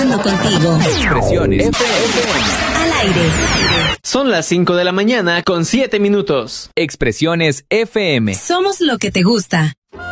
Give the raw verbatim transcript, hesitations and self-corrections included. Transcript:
conectando contigo. Expresiones F M. Al aire. Son las cinco de la mañana con siete minutos. Expresiones F M. Somos lo que te gusta.